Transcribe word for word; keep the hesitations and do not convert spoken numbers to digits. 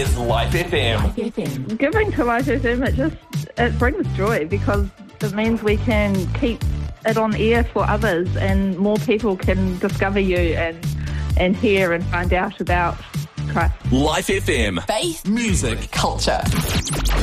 It's Life F M. Giving to Life F M, it just it brings joy because it means we can keep it on air for others and more people can discover you and and hear and find out about Christ. Life F M. Faith, music, culture.